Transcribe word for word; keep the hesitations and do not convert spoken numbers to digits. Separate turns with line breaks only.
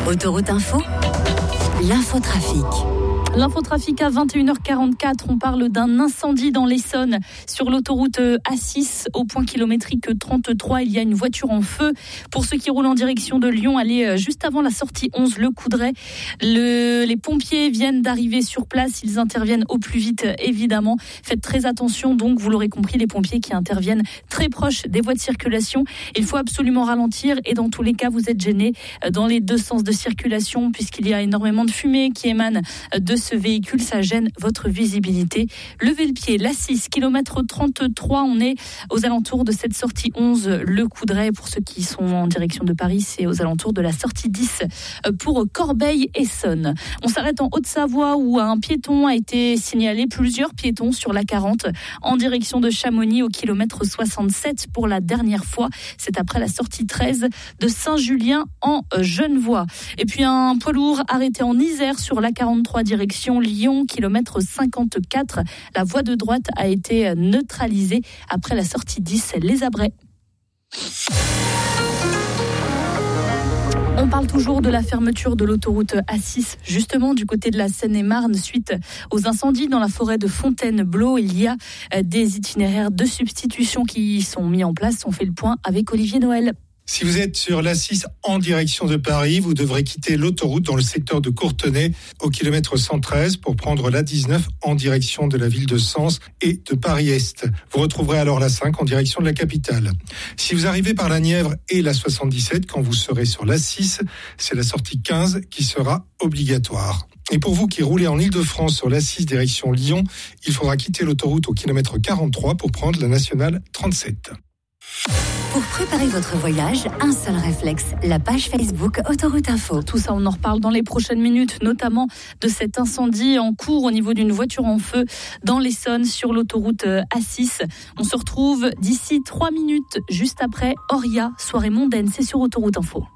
Autoroute Info, l'infotrafic.
L'infotrafic à vingt et une heures quarante-quatre, on parle d'un incendie dans l'Essonne sur l'autoroute A six au point kilométrique trente-trois. Il y a une voiture en feu. Pour ceux qui roulent en direction de Lyon, allez juste avant la sortie onze, le Coudray. Le, les pompiers viennent d'arriver sur place. Ils interviennent au plus vite, évidemment. Faites très attention, donc, vous l'aurez compris, les pompiers qui interviennent très proches des voies de circulation. Il faut absolument ralentir et dans tous les cas, vous êtes gênés dans les deux sens de circulation puisqu'il y a énormément de fumée qui émane de ce véhicule, ça gêne votre visibilité. Levez le pied, l'A six, kilomètre trente-trois, on est aux alentours de cette sortie onze, le Coudray. Pour ceux qui sont en direction de Paris, c'est aux alentours de la sortie dix pour Corbeil-Essonne. On s'arrête en Haute-Savoie où un piéton a été signalé, plusieurs piétons sur la quarante en direction de Chamonix au kilomètre soixante-sept pour la dernière fois. C'est après la sortie treize de Saint-Julien en Genevois. Et puis un poids lourd arrêté en Isère sur la quarante-trois direction Lyon, kilomètre cinquante-quatre. La voie de droite a été neutralisée après la sortie dix, les Abrets. On parle toujours de la fermeture de l'autoroute A six, justement du côté de la Seine-et-Marne, suite aux incendies dans la forêt de Fontainebleau. Il y a des itinéraires de substitution qui sont mis en place. On fait le point avec Olivier Noël.
Si vous êtes sur l'A six en direction de Paris, vous devrez quitter l'autoroute dans le secteur de Courtenay au kilomètre cent treize pour prendre l'A dix-neuf en direction de la ville de Sens et de Paris-Est. Vous retrouverez alors l'A cinq en direction de la capitale. Si vous arrivez par la Nièvre et la soixante-dix-sept, quand vous serez sur l'A six, c'est la sortie quinze qui sera obligatoire. Et pour vous qui roulez en Ile-de-France sur l'A six direction Lyon, il faudra quitter l'autoroute au kilomètre quarante-trois pour prendre la nationale trente-sept.
Pour préparer votre voyage, un seul réflexe, la page Facebook Autoroute Info.
Tout ça, on en reparle dans les prochaines minutes, notamment de cet incendie en cours au niveau d'une voiture en feu dans l'Essonne sur l'autoroute A six. On se retrouve d'ici trois minutes, juste après Oria, soirée mondaine, c'est sur Autoroute Info.